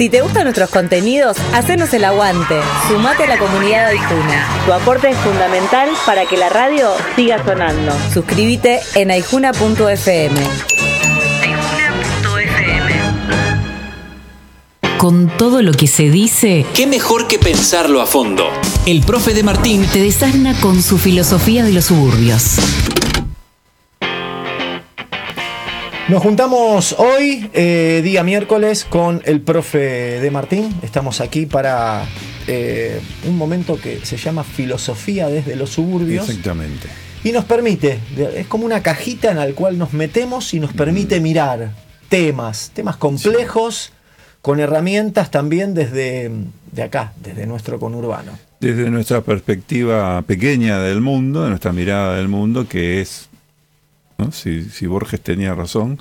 Si te gustan nuestros contenidos, hacenos el aguante. Sumate a la comunidad de Aijuna. Tu aporte es fundamental para que la radio siga sonando. Suscríbete en aijuna.fm. Con todo lo que se dice, ¿qué mejor que pensarlo a fondo? El profe de Martín te desasna con su filosofía de los suburbios. Nos juntamos hoy, día miércoles, con el profe de Martín. Estamos aquí para un momento que se llama Filosofía desde los suburbios. Exactamente. Y nos permite, es como una cajita en la cual nos metemos y nos permite mirar temas complejos, sí, con herramientas también desde acá, desde nuestro conurbano. Desde nuestra perspectiva pequeña del mundo, de nuestra mirada del mundo, que es... ¿no? Si Borges tenía razón,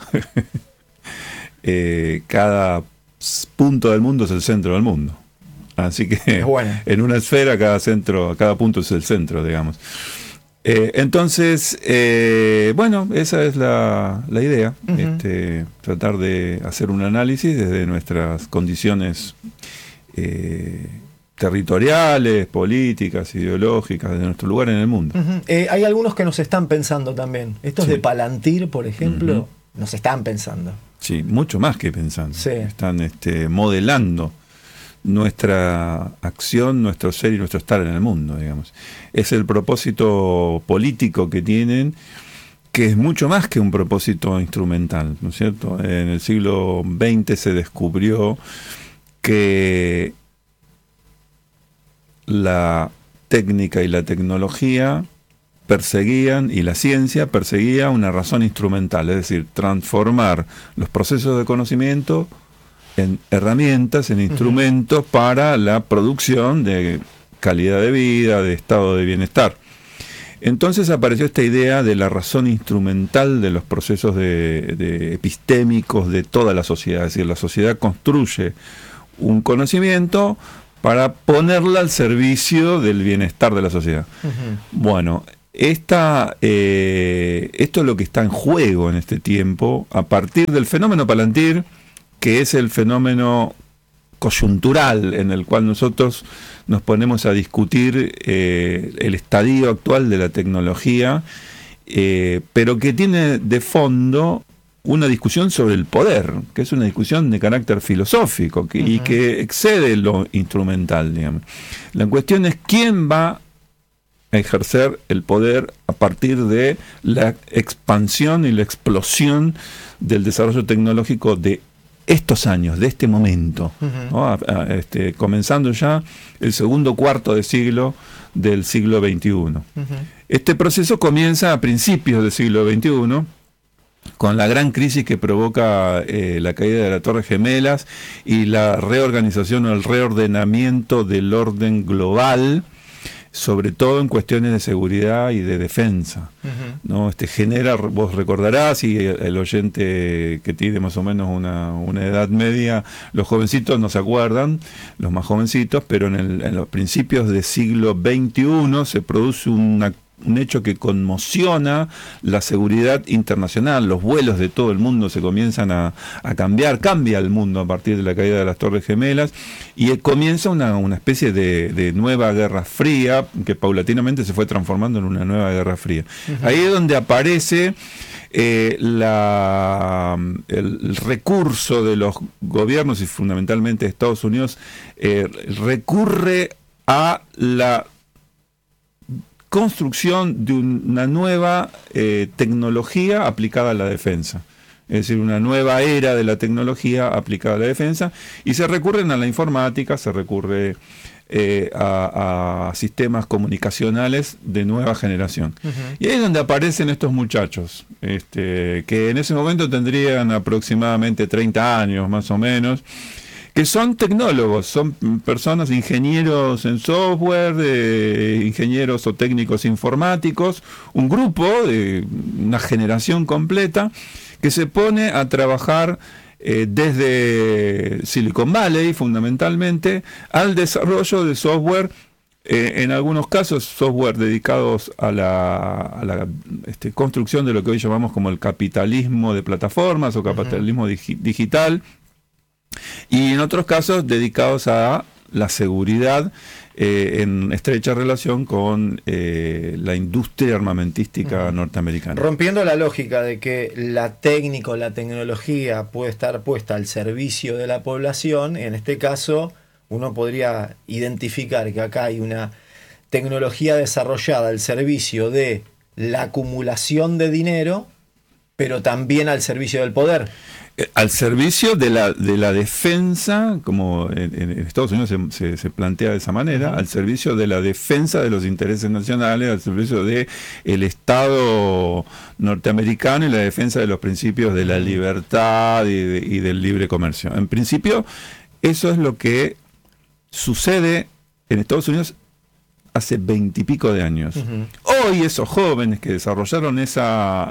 cada punto del mundo es el centro del mundo. Así que en una esfera cada punto es el centro, digamos. Entonces, esa es la idea, tratar de hacer un análisis desde nuestras condiciones territoriales, políticas, ideológicas, de nuestro lugar en el mundo. Hay algunos que nos están pensando también. Estos de Palantir, por ejemplo, nos están pensando. Sí, mucho más que pensando. Sí. Están modelando nuestra acción, nuestro ser y nuestro estar en el mundo, digamos. Es el propósito político que tienen, que es mucho más que un propósito instrumental, ¿no es cierto? En el siglo XX se descubrió que la técnica y la tecnología perseguían, y la ciencia perseguía una razón instrumental, es decir, transformar los procesos de conocimiento en herramientas, en instrumentos para la producción de calidad de vida, de estado de bienestar. Entonces apareció esta idea de la razón instrumental de los procesos de epistémicos de toda la sociedad, es decir, la sociedad construye un conocimiento para ponerla al servicio del bienestar de la sociedad. Bueno, esto es lo que está en juego en este tiempo, a partir del fenómeno Palantir, que es el fenómeno coyuntural en el cual nosotros nos ponemos a discutir el estadio actual de la tecnología, pero que tiene de fondo una discusión sobre el poder, que es una discusión de carácter filosófico y que excede lo instrumental, digamos. La cuestión es quién va a ejercer el poder a partir de la expansión y la explosión del desarrollo tecnológico de estos años, de este momento, ¿no? Comenzando ya el segundo cuarto de siglo del siglo XXI. Este proceso comienza a principios del siglo XXI, con la gran crisis que provoca la caída de las Torres Gemelas y la reorganización o el reordenamiento del orden global, sobre todo en cuestiones de seguridad y de defensa, ¿no? Genera, vos recordarás, y el oyente que tiene más o menos una edad media, los jovencitos no se acuerdan, los más jovencitos, pero en los principios del siglo XXI se produce un hecho que conmociona la seguridad internacional. Los vuelos de todo el mundo se comienzan a cambiar, cambia el mundo a partir de la caída de las Torres Gemelas, y comienza una especie de nueva Guerra Fría, que paulatinamente se fue transformando en una nueva Guerra Fría. Ahí es donde aparece el recurso de los gobiernos, y fundamentalmente Estados Unidos, recurre a la construcción de una nueva tecnología aplicada a la defensa. Es decir, una nueva era de la tecnología aplicada a la defensa, y se recurren a la informática, se recurre a sistemas comunicacionales de nueva generación. Y ahí es donde aparecen estos muchachos, que en ese momento tendrían aproximadamente 30 años más o menos, que son tecnólogos, son personas, ingenieros en software, ingenieros o técnicos informáticos, un grupo de una generación completa que se pone a trabajar desde Silicon Valley fundamentalmente al desarrollo de software, en algunos casos software dedicados a la construcción de lo que hoy llamamos como el capitalismo de plataformas o capitalismo digital. y en otros casos dedicados a la seguridad, en estrecha relación con la industria armamentística norteamericana. Rompiendo la lógica de que la técnica o la tecnología puede estar puesta al servicio de la población, en este caso uno podría identificar que acá hay una tecnología desarrollada al servicio de la acumulación de dinero, pero también al servicio del poder. Al servicio de la defensa, como en Estados Unidos se plantea de esa manera, al servicio de la defensa de los intereses nacionales, al servicio de el Estado norteamericano y la defensa de los principios de la libertad y del libre comercio. En principio, eso es lo que sucede en Estados Unidos hace 20 y pico de años. Hoy esos jóvenes que desarrollaron ese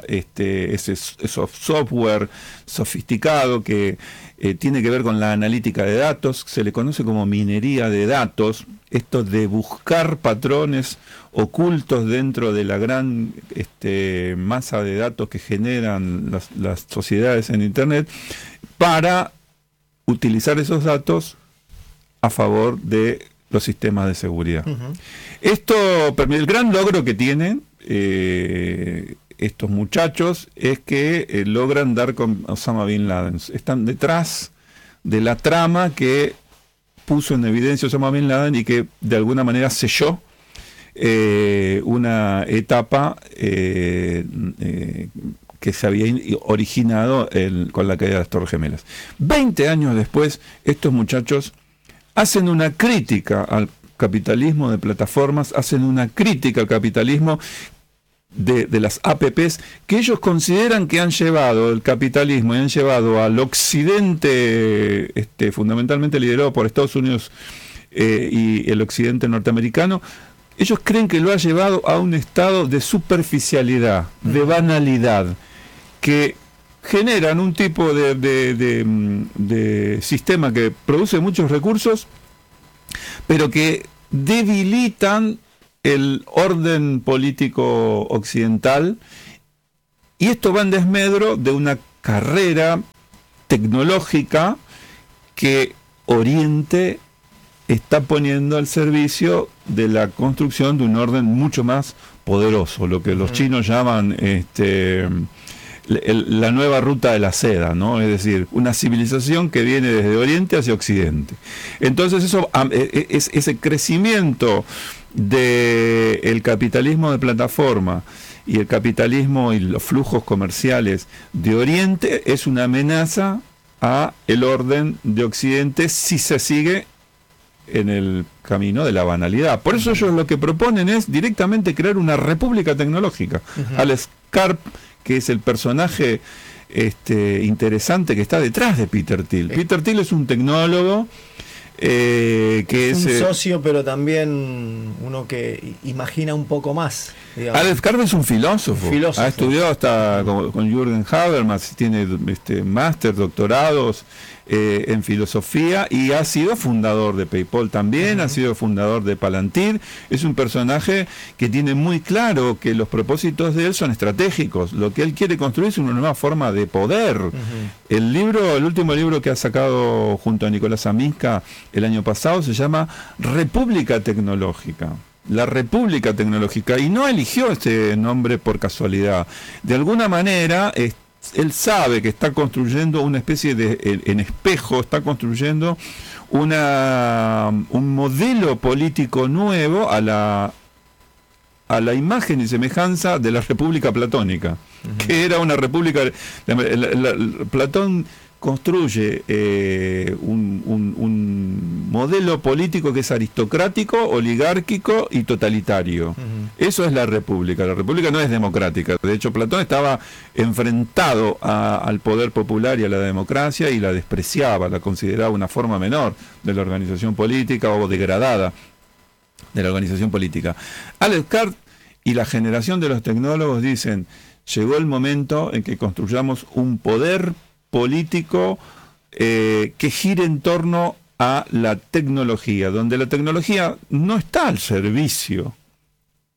software sofisticado que tiene que ver con la analítica de datos, se le conoce como minería de datos, esto de buscar patrones ocultos dentro de la gran masa de datos que generan las sociedades en Internet, para utilizar esos datos a favor de los sistemas de seguridad. Esto, el gran logro que tienen estos muchachos es que logran dar con Osama Bin Laden. Están detrás de la trama que puso en evidencia Osama Bin Laden y que de alguna manera selló una etapa que se había originado con la caída de las Torres Gemelas. 20 años después, estos muchachos hacen una crítica al capitalismo de plataformas, hacen una crítica al capitalismo de las APPs, que ellos consideran que han llevado el capitalismo y han llevado al occidente, fundamentalmente liderado por Estados Unidos y el occidente norteamericano. Ellos creen que lo ha llevado a un estado de superficialidad, de banalidad, que generan un tipo de sistema que produce muchos recursos, pero que debilitan el orden político occidental, y esto va en desmedro de una carrera tecnológica que Oriente está poniendo al servicio de la construcción de un orden mucho más poderoso, lo que los chinos llaman la nueva ruta de la seda, ¿no? Es decir, una civilización que viene desde Oriente hacia Occidente. Entonces ese crecimiento del capitalismo de plataforma y el capitalismo y los flujos comerciales de Oriente es una amenaza a el orden de Occidente si se sigue en el camino de la banalidad. Por eso ellos lo que proponen es directamente crear una república tecnológica. Alex Karp, que es el personaje interesante que está detrás de Peter Thiel. Peter Thiel es un tecnólogo que es un socio, pero también uno que imagina un poco más, digamos. Alex Karp es un filósofo. Ha estudiado hasta con Jürgen Habermas, tiene máster, doctorados en filosofía, y ha sido fundador de PayPal también, ha sido fundador de Palantir. Es un personaje que tiene muy claro que los propósitos de él son estratégicos. Lo que él quiere construir es una nueva forma de poder. El último libro que ha sacado junto a Nicolás Amiska el año pasado se llama República Tecnológica. La República Tecnológica, y no eligió este nombre por casualidad. De alguna manera él sabe que está construyendo una especie de, en espejo, está construyendo un modelo político nuevo a la imagen y semejanza de la República Platónica, que era una república. Platón construye un modelo político que es aristocrático, oligárquico y totalitario. Eso es la república. La república no es democrática. De hecho, Platón estaba enfrentado al poder popular y a la democracia, y la despreciaba, la consideraba una forma menor de la organización política, o degradada de la organización política. Alex Karp y la generación de los tecnólogos dicen: llegó el momento en que construyamos un poder político que gire en torno a la tecnología, donde la tecnología no está al servicio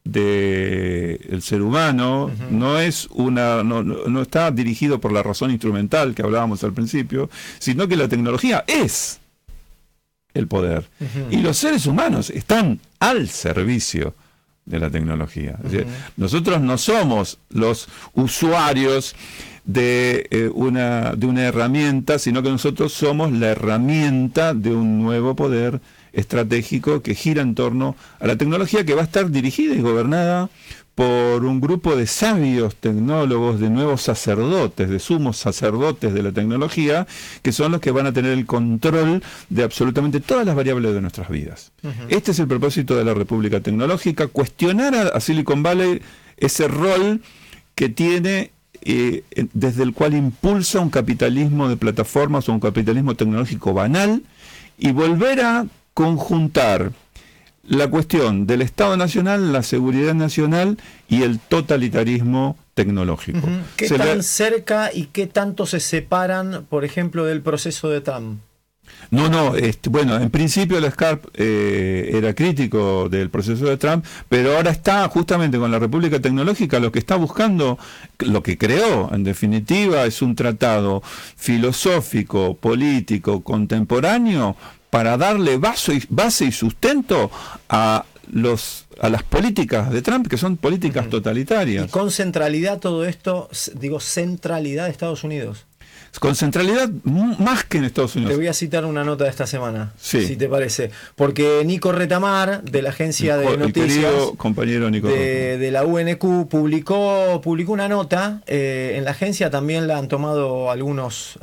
del ser humano no es no está dirigido por la razón instrumental que hablábamos al principio, sino que la tecnología es el poder. Y los seres humanos están al servicio de la tecnología. Es decir, nosotros no somos los usuarios de una herramienta, sino que nosotros somos la herramienta de un nuevo poder estratégico que gira en torno a la tecnología, que va a estar dirigida y gobernada por un grupo de sabios tecnólogos, de nuevos sacerdotes, de sumos sacerdotes de la tecnología, que son los que van a tener el control de absolutamente todas las variables de nuestras vidas. Este es el propósito de la República Tecnológica, cuestionar a Silicon Valley ese rol que tiene, desde el cual impulsa un capitalismo de plataformas o un capitalismo tecnológico banal, y volver a conjuntar la cuestión del Estado Nacional, la seguridad nacional y el totalitarismo tecnológico. ¿Qué tan cerca y qué tanto se separan, por ejemplo, del proceso de Trump? Bueno, en principio el SCARP era crítico del proceso de Trump, pero ahora está justamente con la República Tecnológica, lo que está buscando, lo que creó, en definitiva, es un tratado filosófico, político, contemporáneo, para darle base y sustento a las políticas de Trump, que son políticas totalitarias. Y con centralidad todo esto, centralidad de Estados Unidos. Con centralidad más que en Estados Unidos. Te voy a citar una nota de esta semana, sí, si te parece. Porque Nico Retamar, de la agencia de noticias, compañero Nico de la UNQ, publicó una nota. En la agencia también la han tomado algunos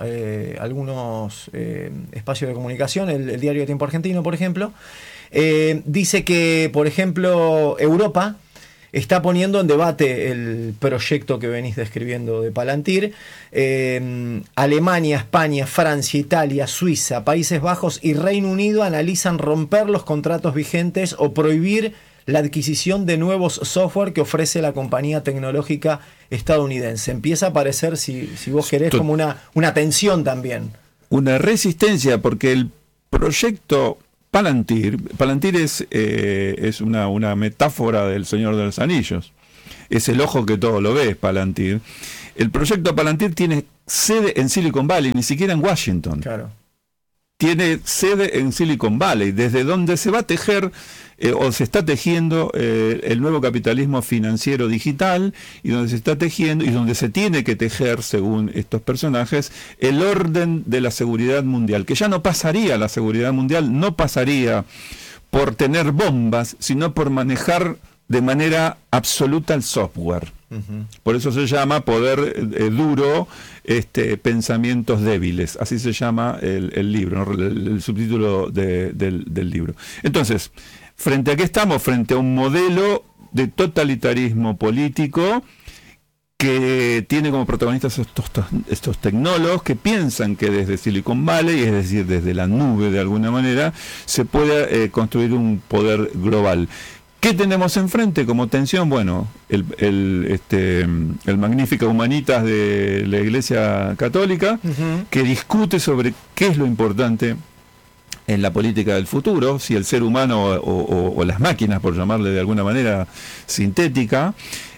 espacios de comunicación, el Diario de Tiempo Argentino, por ejemplo. Dice que, por ejemplo, Europa está poniendo en debate el proyecto que venís describiendo de Palantir. Alemania, España, Francia, Italia, Suiza, Países Bajos y Reino Unido analizan romper los contratos vigentes o prohibir la adquisición de nuevos software que ofrece la compañía tecnológica estadounidense. Empieza a aparecer, si vos querés, como una tensión también. Una resistencia, porque el proyecto Palantir es una metáfora del Señor de los Anillos. Es el ojo que todo lo ve, Palantir. El proyecto Palantir tiene sede en Silicon Valley, ni siquiera en Washington. Claro. Tiene sede en Silicon Valley, desde donde se va a tejer o se está tejiendo el nuevo capitalismo financiero digital, y donde se está tejiendo y donde se tiene que tejer, según estos personajes, el orden de la seguridad mundial, que ya no pasaría, la seguridad mundial no pasaría por tener bombas, sino por manejar de manera absoluta el software. Por eso se llama poder duro, pensamientos débiles, así se llama el libro, ¿no? el subtítulo del libro. Entonces, ¿frente a qué estamos? Frente a un modelo de totalitarismo político que tiene como protagonistas estos tecnólogos que piensan que desde Silicon Valley, es decir, desde la nube de alguna manera, se puede construir un poder global. ¿Qué tenemos enfrente como tensión? Bueno, el Magnífica Humanitas de la Iglesia Católica, que discute sobre qué es lo importante en la política del futuro, si el ser humano o las máquinas, por llamarle de alguna manera sintética.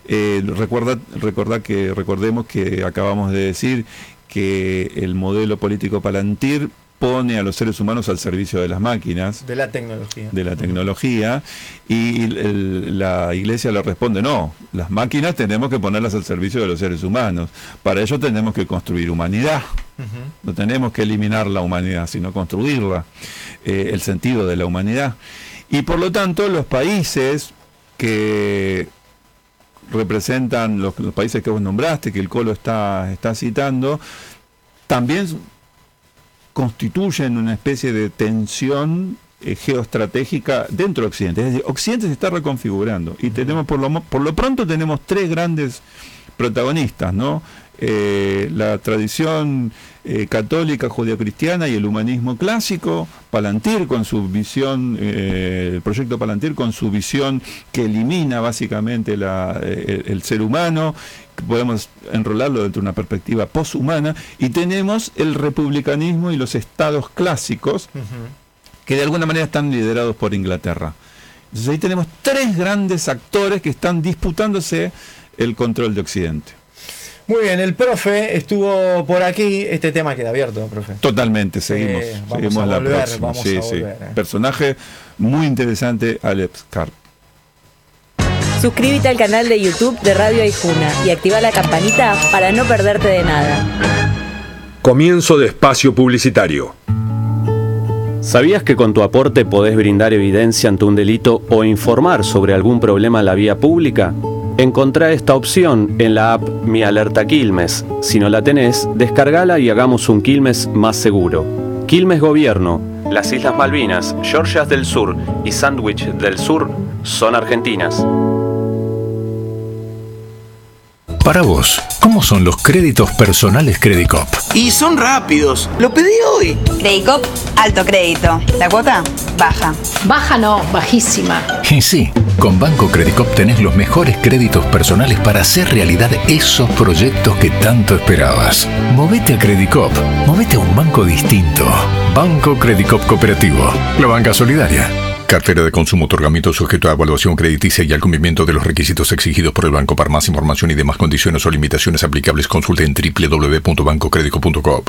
Recordemos que acabamos de decir que el modelo político Palantir pone a los seres humanos al servicio de las máquinas, de la tecnología, y la Iglesia le responde: no, las máquinas tenemos que ponerlas al servicio de los seres humanos, para ello tenemos que construir humanidad, no tenemos que eliminar la humanidad, sino construirla, el sentido de la humanidad. Y por lo tanto los países que representan, los países que vos nombraste, que el Colo está citando, también constituyen una especie de tensión geoestratégica dentro de Occidente. Es decir, Occidente se está reconfigurando y tenemos por lo pronto tenemos tres grandes protagonistas, ¿no? La tradición católica judeocristiana y el humanismo clásico, Palantir con su visión, el proyecto Palantir con su visión que elimina básicamente el ser humano, podemos enrolarlo dentro de una perspectiva poshumana, y tenemos el republicanismo y los estados clásicos que de alguna manera están liderados por Inglaterra. Entonces ahí tenemos 3 grandes actores que están disputándose el control de Occidente. Muy bien, el profe estuvo por aquí. Este tema queda abierto, profe. Totalmente, seguimos vamos a la volver, próxima. vamos a volver. Personaje muy interesante, Alex Karp. Suscríbete al canal de YouTube de Radio Aijuna y activa la campanita para no perderte de nada. Comienzo de espacio publicitario. ¿Sabías que con tu aporte podés brindar evidencia ante un delito o informar sobre algún problema en la vía pública? Encontrá esta opción en la app Mi Alerta Quilmes. Si no la tenés, descargala y hagamos un Quilmes más seguro. Quilmes Gobierno, las Islas Malvinas, Georgias del Sur y Sandwich del Sur son argentinas. Para vos, ¿cómo son los créditos personales Credicop? Y son rápidos. Lo pedí hoy. Credicop, alto crédito. La cuota, baja. Baja no, bajísima. Y sí, con Banco Credicop tenés los mejores créditos personales para hacer realidad esos proyectos que tanto esperabas. Movete a Credicop. Movete a un banco distinto. Banco Credicop Cooperativo. La banca solidaria. Cartera de consumo, otorgamiento sujeto a evaluación crediticia y al cumplimiento de los requisitos exigidos por el banco. Para más información y demás condiciones o limitaciones aplicables, consulte en www.bancocredico.com.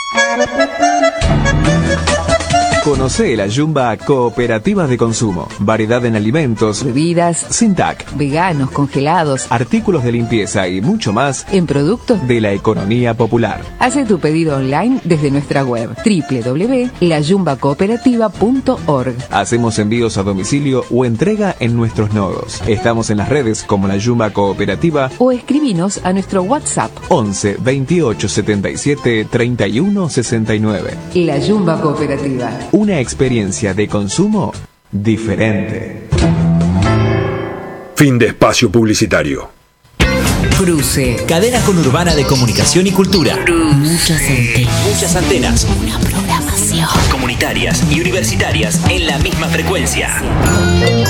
Conoce la Jumba Cooperativas de Consumo. Variedad en alimentos, bebidas, sin TAC, veganos, congelados, artículos de limpieza y mucho más en productos de la economía popular. Hace tu pedido online desde nuestra web www.layumbacooperativa.org. Hacemos envíos a domicilio o entrega en nuestros nodos. Estamos en las redes como la Jumba Cooperativa o escribinos a nuestro WhatsApp 11 28 77 31 69. La Jumba Cooperativa. Una experiencia de consumo diferente. Fin de espacio publicitario. Cruce. Cadena conurbana de comunicación y cultura. Muchas antenas. Una programación. Comunitarias y universitarias en la misma frecuencia.